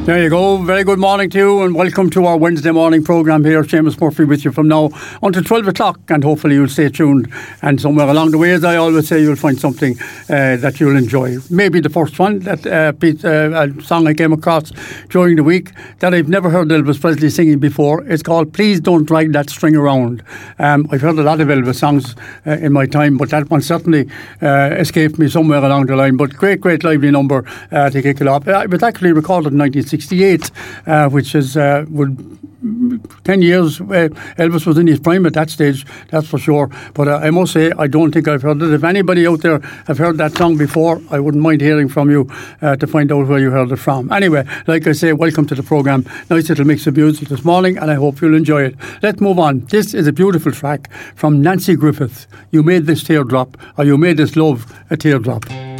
There you go. Very good morning to you and welcome to our Wednesday morning programme here. Seamus Murphy with you from now until 12 o'clock, and hopefully you'll stay tuned, and somewhere along the way, as I always say, you'll find something that you'll enjoy. Maybe the first one, that a song I came across during the week that I've never heard Elvis Presley singing before. It's called Please Don't Drag That String Around. I've heard a lot of Elvis songs in my time, but that one certainly escaped me somewhere along the line. But great lively number to kick it off. It was actually recorded in 1968, which is 10 years. Elvis was in his prime at that stage, that's for sure. But I must say, I don't think I've heard it. If anybody out there have heard that song before, I wouldn't mind hearing from you to find out where you heard it from. Anyway, like I say, welcome to the programme. Nice little mix of music this morning, and I hope you'll enjoy it. Let's move on. This is a beautiful track from Nancy Griffith. You made this teardrop, or you made this love a teardrop.